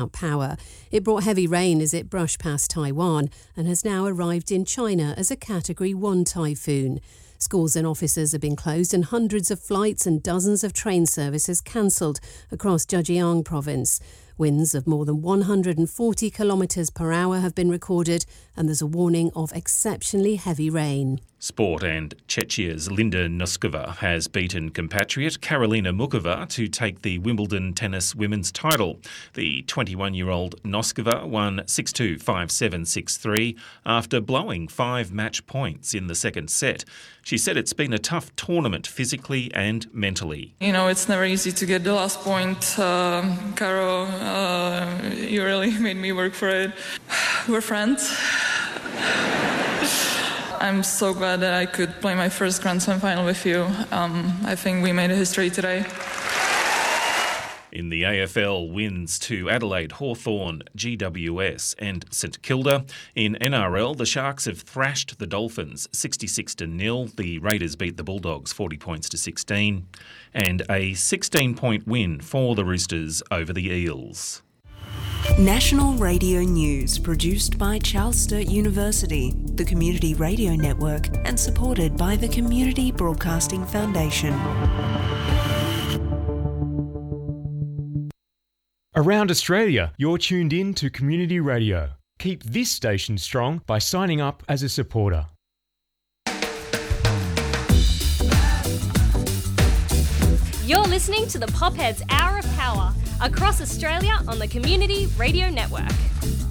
power. It brought heavy rain as it brushed past Taiwan and has now arrived in China as a Category 1 typhoon. Schools and offices have been closed and hundreds of flights and dozens of train services cancelled across Zhejiang province. Winds of more than 140 kilometres per hour have been recorded and there's a warning of exceptionally heavy rain. Sport, and Czechia's Linda Noskova has beaten compatriot Karolina Mukova to take the Wimbledon tennis women's title. The 21-year-old Noskova won 6-2, 5-7, 6-3 after blowing 5 match points in the second set. She said it's been a tough tournament physically and mentally. You know, it's never easy to get the last point. Caro, you really made me work for it. We're friends. I'm so glad that I could play my first Grand Slam final with you. I think we made a history today. In the AFL, wins to Adelaide, Hawthorn, GWS and St Kilda. In NRL, the Sharks have thrashed the Dolphins 66-0. The Raiders beat the Bulldogs 40 points to 16. And a 16-point win for the Roosters over the Eels. National Radio News, produced by Charles Sturt University, the Community Radio Network, and supported by the Community Broadcasting Foundation. Around Australia, you're tuned in to Community Radio. Keep this station strong by signing up as a supporter. You're listening to the Popheads Hour of Power across Australia on the Community Radio Network.